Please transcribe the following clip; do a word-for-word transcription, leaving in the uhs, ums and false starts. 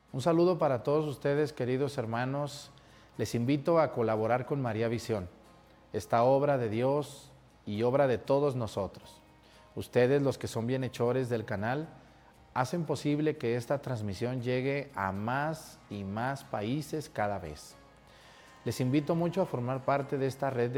Un saludo para todos ustedes, queridos hermanos. Les invito a colaborar con María Visión, esta obra de Dios y obra de todos nosotros. Ustedes, los que son bienhechores del canal, hacen posible que esta transmisión llegue a más y más países cada vez. Les invito mucho a formar parte de esta red de